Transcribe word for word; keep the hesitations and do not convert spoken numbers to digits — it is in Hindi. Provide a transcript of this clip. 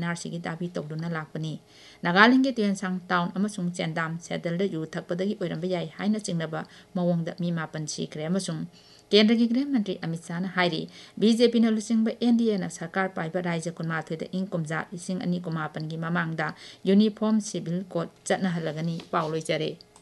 एनआरसी की दाबी तौदुना लापनी नागालैंड के तुयनसांग टाउन अमसुंग चेंदाम सेटल यू थकपदगी ओइरंबा याई हाइना चिंगनबा मवोंगदा मी मापन सिखरे अमसुंग केंद्र की गृह मंत्री अमित शाह ने हाइरी बीजेपी न लुचिंग एनडीए न सरकार पाइबा राज्य कुनमाथोद इंग कुमजा लिसिंग अनी कुमापन की ममांगदा यूनिफॉर्म सिविल कोड चटना हलगनी पाव लोइजरे।